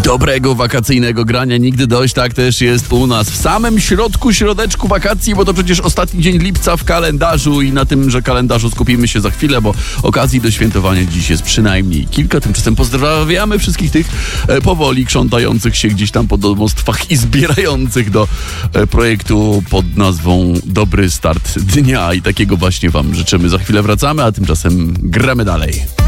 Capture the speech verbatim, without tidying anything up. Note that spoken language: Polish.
Dobrego wakacyjnego grania nigdy dość, tak też jest u nas. W samym środku, środeczku wakacji, bo to przecież ostatni dzień lipca w kalendarzu i na tymże kalendarzu skupimy się za chwilę, bo okazji do świętowania dziś jest przynajmniej kilka. Tymczasem pozdrawiamy wszystkich tych e, powoli krzątających się gdzieś tam po domostwach i zbierających do e, projektu pod nazwą Dobry Start Dnia i takiego właśnie wam życzymy. Za chwilę wracamy, a tymczasem gramy dalej.